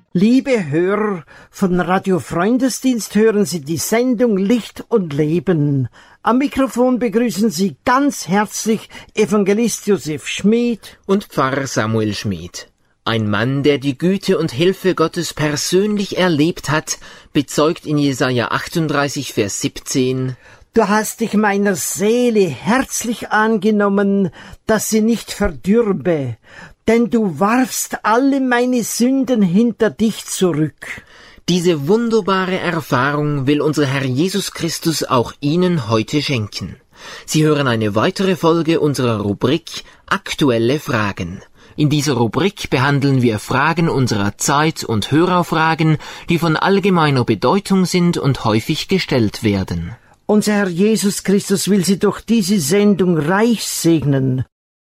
Liebe Hörer von Radio Freundesdienst, hören Sie die Sendung Licht und Leben. Am Mikrofon begrüßen Sie ganz herzlich Evangelist Josef Schmid und Pfarrer Samuel Schmid. Ein Mann, der die Güte und Hilfe Gottes persönlich erlebt hat, bezeugt in Jesaja 38, Vers 17: Du hast dich meiner Seele herzlich angenommen, dass sie nicht verdürbe, denn du warfst alle meine Sünden hinter dich zurück. Diese wunderbare Erfahrung will unser Herr Jesus Christus auch Ihnen heute schenken. Sie hören eine weitere Folge unserer Rubrik Aktuelle Fragen. In dieser Rubrik behandeln wir Fragen unserer Zeit und Hörerfragen, die von allgemeiner Bedeutung sind und häufig gestellt werden. Unser Herr Jesus Christus will Sie durch diese Sendung reich segnen.